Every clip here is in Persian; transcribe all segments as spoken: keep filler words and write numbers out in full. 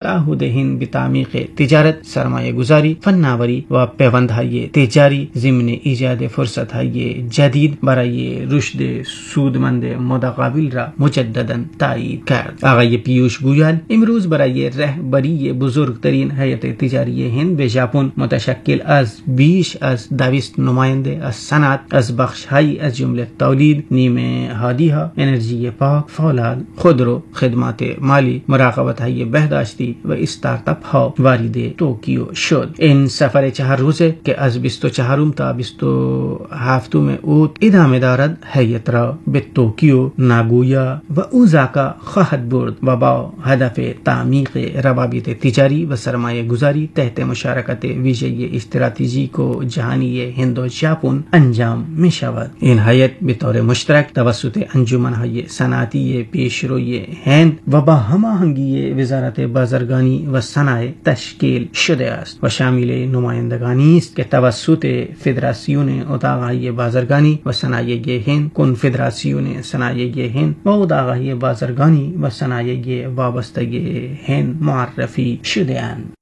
تعهد هند به تعمیق تجارت، سرمایه گذاری، فناوری و پیوندهای تجاری ضمن ایجاد فرصتهای جدید برای رشد سودمند متقابل را مجددا تایید کرد. آقای پیوش گویل امروز برای رهبری بزرگترین هیئت تجاری هند به ژاپن متشکل از بیش از دویست نماینده از صنعت از بخش‌های از جمله تولید، نیمه هادی‌ها، انرژی پاک، فولاد، خودرو، خدمات مالی، مراقبت‌های بهداشتی و استارتاپ ها وارد توکیو شد. این سفر چهار روزه که از بیست و چهارم تا بیست و هفتم اوت ادامه دارد هیئت را به توکیو، ناگویا و اوزاکا خواهد برد و با هدف تعمیق روابط تجاری و سرمایه گذاری تحت مشارکت ویژه استراتژیک و جهانی هند و ژاپن انجام می شود. این هیئت به طور مشترک توسط انجمن‌های صنعتی پیشروی هند و با هماهنگی وزارت بازرگانی و صنایع تشکیل شده است و شامل نمایندگانی است که توسط فدراسیون اتاق‌های بازرگانی و صنایع هند، کنفدراسیون صنایع هند و اتاق‌های بازرگانی و صنایع وابسته هند معرفی شده اند.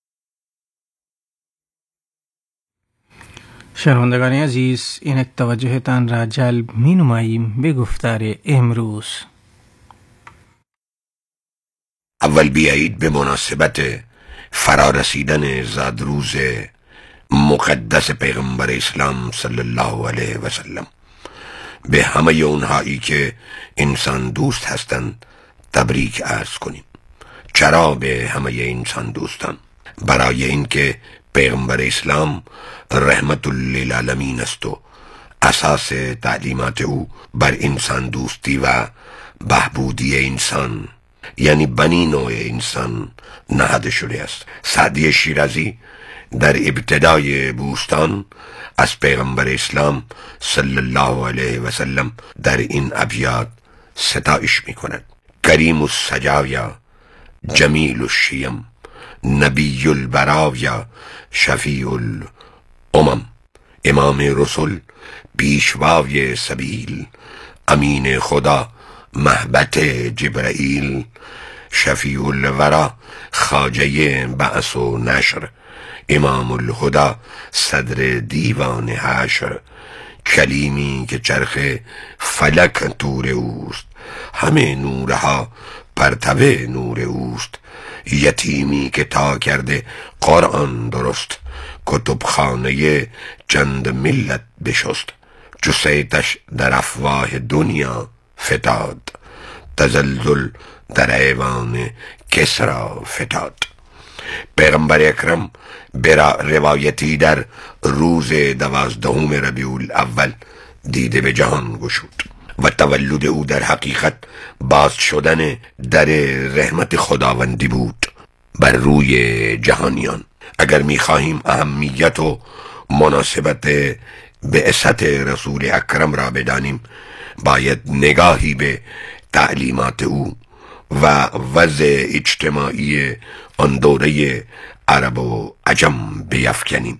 شنوندگان عزیز، این توجهتان را جلب می نماییم به گفتار امروز. اول بیایید به مناسبت فرارسیدن زادروز مقدس پیغمبر اسلام صلی الله علیه و سلم به همه اونهایی که انسان دوست هستند تبریک عرض کنیم. چرا به همه انسان دوستان؟ برای اینکه پیغمبر اسلام رحمت للعالمین است و اساس تعلیمات او بر انسان دوستی و بهبودی انسان، یعنی بنی نوع انسان نهاده شده است. سعدی شیرازی در ابتدای بوستان از پیغمبر اسلام صلی الله علیه و سلم در این ابیات ستایش می کند: کریم السجایا، جمیل الشیم، نبی البرایا، شفیع الامم، امام رسول، پیشوای سبیل، امین خدا، محبت جبرائیل، شفیع الورا، خواجه بعث و نشر، امام الهدى، صدر دیوان حشر، کلیمی که چرخ فلک تور اوست، همه نورها پرتو نور اوست، یتیمی که تا کرده قرآن درست، کتبخانه چند ملت بشست، جسیتش در افواه دنیا فتاد، تزلزل در ایوان کسرا فتاد. پیغمبر اکرم برا روایتی در روز دوازدهم ربیع الاول دیده به جهان گشود و تولد او در حقیقت باز شدن در رحمت خداوندی بود بر روی جهانیان. اگر می‌خواهیم اهمیت و مناسبت بعثت رسول اکرم را بدانیم، باید نگاهی به تعلیمات او و وضع اجتماعی آن دوره عرب و عجم بیفکنیم.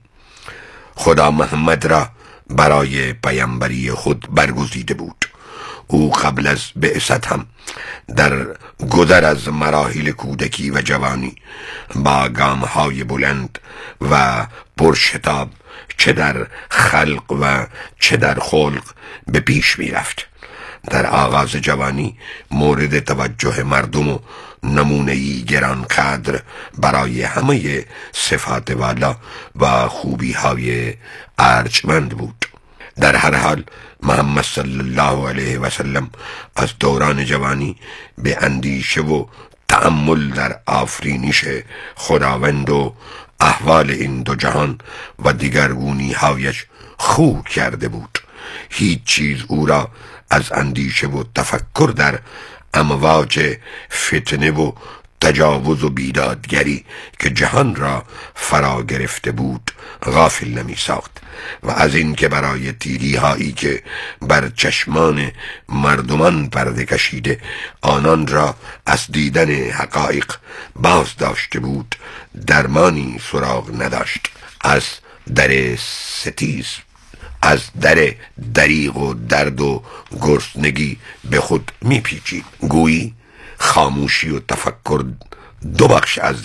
خدا محمد را برای پیامبری خود برگزیده بود. او قبل از بعثت هم در گذر از مراحل کودکی و جوانی با گام‌های بلند و پرشتاب چه در خلق و چه در خلق به پیش می رفت. در آغاز جوانی مورد توجه مردم و نمونه‌ای گرانقدر برای همه صفات والا و خوبی‌های ارجمند بود. در هر حال محمد صلی الله علیه و سلم از دوران جوانی به اندیشه و تأمل در آفرینش خداوند و احوال این دو جهان و دیگرگونی هایش خو کرده بود. هیچ چیز او را از اندیشه و تفکر در امواج فتنه و تجاوز و بیدادگری که جهان را فرا گرفته بود غافل نمی ساخت و از این که برای تیری هایی که بر چشمان مردمان پرده کشیده آنان را از دیدن حقایق باز داشته بود درمانی سراغ نداشت. از در ستیز از در دریغ و درد و گرسنگی به خود می پیچید. گویی خاموشی و تفکر دو بخش از